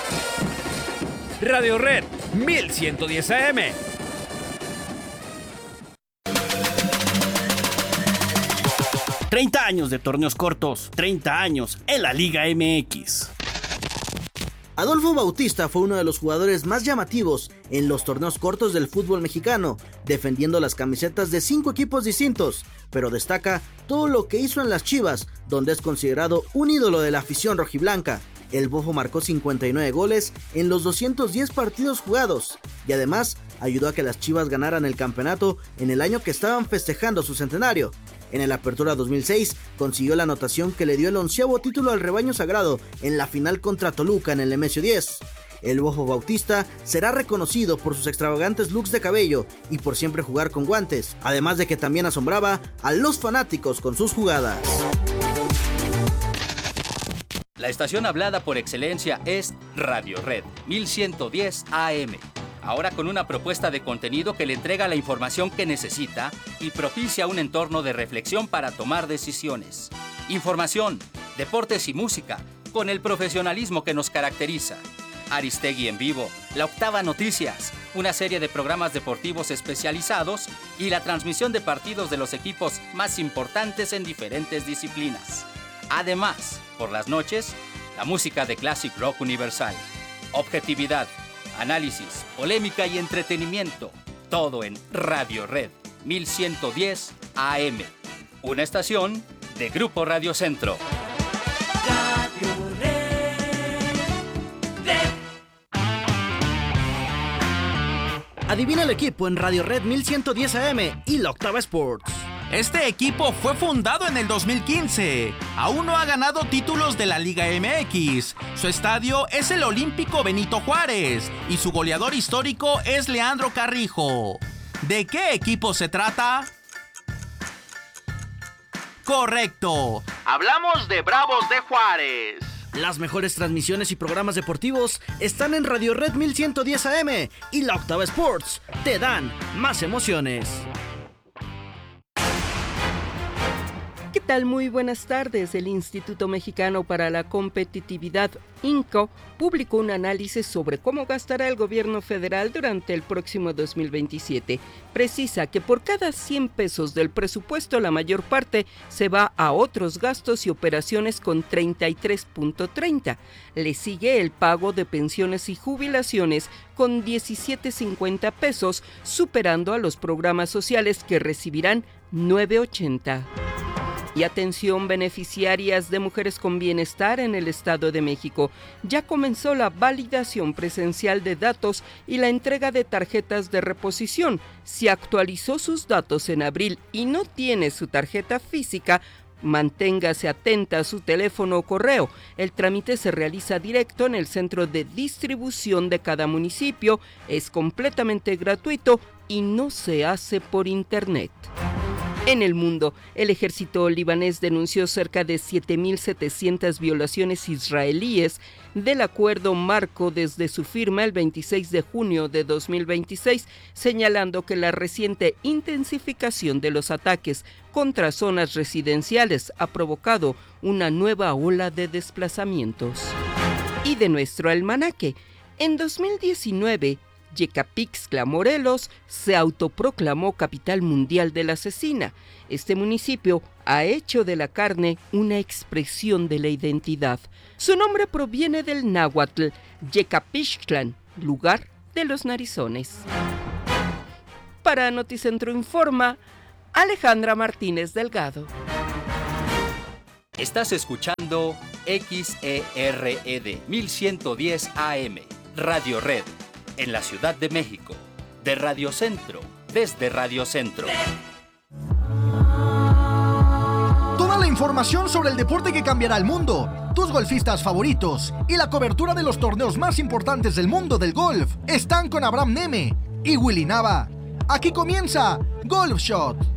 Radio Red 1110 AM. ...30 años de torneos cortos, 30 años en la Liga MX. Adolfo Bautista fue uno de los jugadores más llamativos en los torneos cortos del fútbol mexicano, defendiendo las camisetas de 5 equipos distintos, pero destaca todo lo que hizo en las Chivas, donde es considerado un ídolo de la afición rojiblanca. El Bofo marcó 59 goles en los 210 partidos jugados y además ayudó a que las Chivas ganaran el campeonato en el año que estaban festejando su centenario. En el Apertura 2006 consiguió la anotación que le dio el 11º título al rebaño sagrado en la final contra Toluca en el Nemesio 10. El Bofo Bautista será reconocido por sus extravagantes looks de cabello y por siempre jugar con guantes, además de que también asombraba a los fanáticos con sus jugadas. La estación hablada por excelencia es Radio Red 1110 AM. Ahora con una propuesta de contenido que le entrega la información que necesita y propicia un entorno de reflexión para tomar decisiones. Información, deportes y música, con el profesionalismo que nos caracteriza. Aristegui en vivo, La Octava Noticias, una serie de programas deportivos especializados y la transmisión de partidos de los equipos más importantes en diferentes disciplinas. Además, por las noches, la música de Classic Rock Universal. Objetividad, análisis, polémica y entretenimiento. Todo en Radio Red 1110 AM. Una estación de Grupo Radio Centro. Radio Red. Adivina el equipo en Radio Red 1110 AM y La Octava Sports. Este equipo fue fundado en el 2015. Aún no ha ganado títulos de la Liga MX. Su estadio es el Olímpico Benito Juárez y su goleador histórico es Leandro Carrijo. ¿De qué equipo se trata? Correcto. Hablamos de Bravos de Juárez. Las mejores transmisiones y programas deportivos están en Radio Red 1110 AM y La Octava Sports. Te dan más emociones. ¿Qué tal? Muy buenas tardes. El Instituto Mexicano para la Competitividad, INCO, publicó un análisis sobre cómo gastará el gobierno federal durante el próximo 2027. Precisa que por cada 100 pesos del presupuesto, la mayor parte se va a otros gastos y operaciones con 33.30. Le sigue el pago de pensiones y jubilaciones con 17.50 pesos, superando a los programas sociales que recibirán 9.80. Y atención, beneficiarias de Mujeres con Bienestar en el Estado de México. Ya comenzó la validación presencial de datos y la entrega de tarjetas de reposición. Si actualizó sus datos en abril y no tiene su tarjeta física, manténgase atenta a su teléfono o correo. El trámite se realiza directo en el centro de distribución de cada municipio, es completamente gratuito y no se hace por internet. En el mundo, el ejército libanés denunció cerca de 7.700 violaciones israelíes del acuerdo marco desde su firma el 26 de junio de 2026, señalando que la reciente intensificación de los ataques contra zonas residenciales ha provocado una nueva ola de desplazamientos. Y de nuestro almanaque, en 2019, Yecapixtla, Morelos, se autoproclamó capital mundial de la cecina. Este municipio ha hecho de la carne una expresión de la identidad. Su nombre proviene del náhuatl Yecapixtlan, lugar de los narizones. Para Noticentro Informa, Alejandra Martínez Delgado. Estás escuchando XERED 1110 AM, Radio Red, en la Ciudad de México, de Radio Centro, desde Radio Centro. Toda la información sobre el deporte que cambiará el mundo, tus golfistas favoritos y la cobertura de los torneos más importantes del mundo del golf están con Abraham Neme y Willy Nava. Aquí comienza Golf Shot.